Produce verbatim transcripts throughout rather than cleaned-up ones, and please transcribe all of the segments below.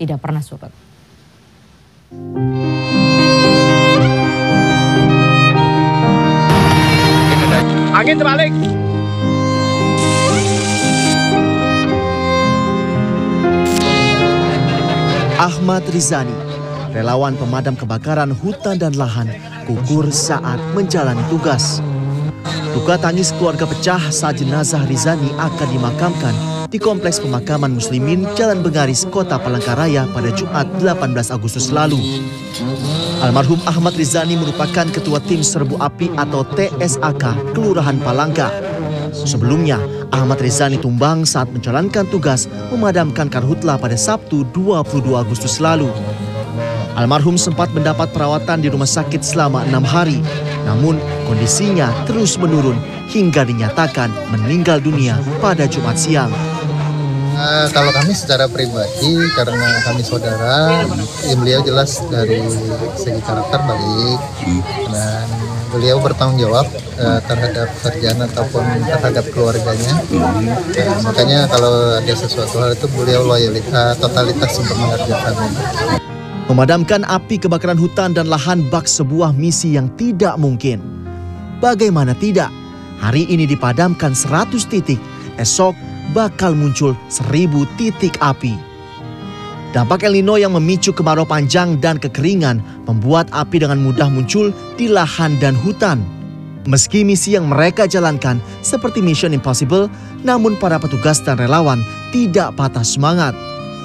tidak pernah surut. Angin terbalik. Ahmad Rizani, relawan pemadam kebakaran hutan dan lahan, gugur saat menjalani tugas. Duka tangis keluarga pecah saat jenazah Rizani akan dimakamkan di Kompleks Pemakaman Muslimin Jalan Bengaris, Kota Palangkaraya pada Jumat delapan belas Agustus lalu. Almarhum Ahmad Rizani merupakan Ketua Tim Serbu Api atau T S A K Kelurahan Palangka. Sebelumnya, Ahmad Rizani tumbang saat menjalankan tugas memadamkan karhutla pada Sabtu dua puluh dua Agustus lalu. Almarhum sempat mendapat perawatan di rumah sakit selama enam hari, namun kondisinya terus menurun hingga dinyatakan meninggal dunia pada Jumat siang. Uh, kalau kami secara pribadi, karena kami saudara, ya beliau jelas dari segi karakter baik, dan beliau bertanggung jawab uh, terhadap kerjaan ataupun terhadap keluarganya. Uh, makanya kalau ada sesuatu hal itu beliau loyalitas, totalitas untuk mengerjakan. Memadamkan api kebakaran hutan dan lahan bak sebuah misi yang tidak mungkin. Bagaimana tidak? Hari ini dipadamkan seratus titik, esok bakal muncul seribu titik api. Dampak El Nino yang memicu kemarau panjang dan kekeringan membuat api dengan mudah muncul di lahan dan hutan. Meski misi yang mereka jalankan seperti Mission Impossible, namun para petugas dan relawan tidak patah semangat.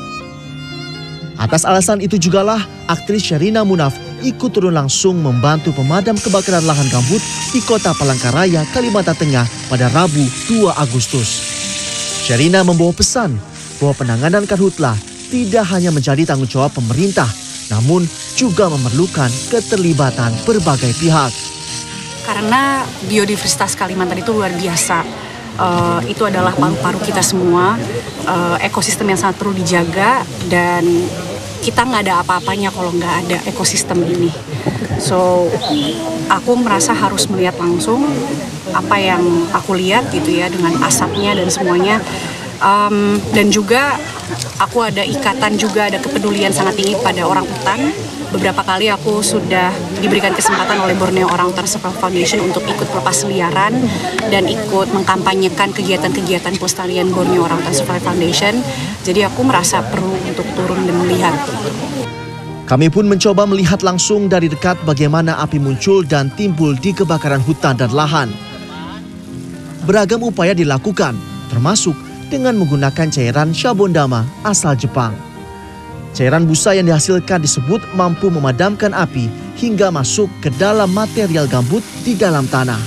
Atas alasan itu jugalah aktris Sherina Munaf ikut turun langsung membantu pemadam kebakaran lahan gambut di Kota Palangkaraya, Kalimantan Tengah pada Rabu dua Agustus. Sherina membawa pesan bahwa penanganan karhutla tidak hanya menjadi tanggung jawab pemerintah, namun juga memerlukan keterlibatan berbagai pihak. Karena biodiversitas Kalimantan itu luar biasa. Uh, itu adalah paru-paru kita semua, uh, ekosistem yang sangat perlu dijaga, dan kita nggak ada apa-apanya kalau nggak ada ekosistem ini. So, aku merasa harus melihat langsung apa yang aku lihat gitu ya, dengan asapnya dan semuanya. Um, dan juga aku ada ikatan juga, ada kepedulian sangat tinggi pada orang hutan. Beberapa kali aku sudah diberikan kesempatan oleh Borneo Orangutan Survival Foundation untuk ikut pelepas liaran dan ikut mengkampanyekan kegiatan-kegiatan pelestarian Borneo Orangutan Survival Foundation. Jadi aku merasa perlu untuk turun dan melihat. Kami pun mencoba melihat langsung dari dekat bagaimana api muncul dan timbul di kebakaran hutan dan lahan. Beragam upaya dilakukan, termasuk dengan menggunakan cairan Shabondama asal Jepang. Cairan busa yang dihasilkan disebut mampu memadamkan api hingga masuk ke dalam material gambut di dalam tanah.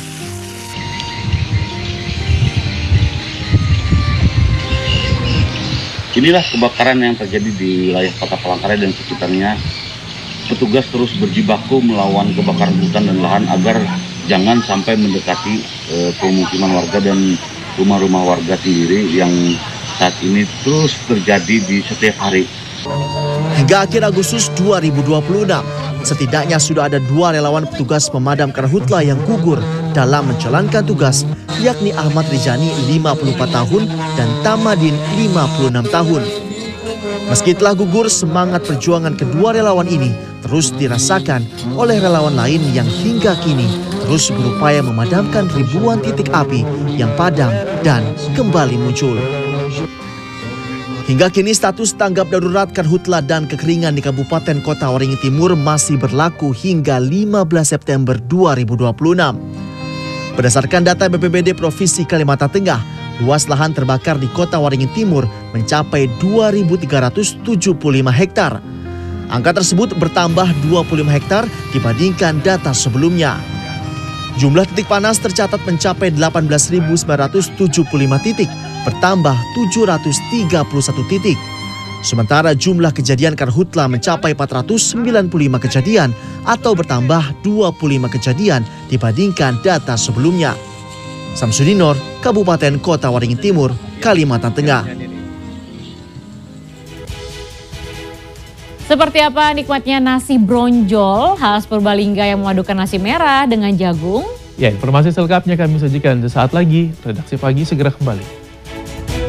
Inilah kebakaran yang terjadi di wilayah Kota Palangkaraya dan sekitarnya. Petugas terus berjibaku melawan kebakaran hutan dan lahan agar jangan sampai mendekati e, pemukiman warga dan rumah-rumah warga sendiri yang saat ini terus terjadi di setiap hari. Hingga akhir Agustus dua ribu dua puluh enam, setidaknya sudah ada dua relawan petugas pemadam karhutla yang gugur dalam menjalankan tugas, yakni Ahmad Rizani lima puluh empat tahun dan Tamadin lima puluh enam tahun. Meski telah gugur, semangat perjuangan kedua relawan ini terus dirasakan oleh relawan lain yang hingga kini terus berupaya memadamkan ribuan titik api yang padam dan kembali muncul. Hingga kini status tanggap darurat karhutla dan kekeringan di Kabupaten Kota Waringin Timur masih berlaku hingga lima belas September dua ribu dua puluh enam. Berdasarkan data B P B D Provinsi Kalimantan Tengah, luas lahan terbakar di Kota Waringin Timur mencapai dua ribu tiga ratus tujuh puluh lima hektar. Angka tersebut bertambah dua puluh lima hektar dibandingkan data sebelumnya. Jumlah titik panas tercatat mencapai delapan belas ribu sembilan ratus tujuh puluh lima titik, bertambah tujuh ratus tiga puluh satu titik. Sementara jumlah kejadian karhutla mencapai empat ratus sembilan puluh lima kejadian atau bertambah dua puluh lima kejadian dibandingkan data sebelumnya. Samsudinor, Kabupaten Kota Waringin Timur, Kalimantan Tengah. Seperti apa nikmatnya nasi bronjol khas Purbalingga yang memadukan nasi merah dengan jagung? Ya, informasi selengkapnya kami sajikan sesaat lagi. Redaksi Pagi segera kembali.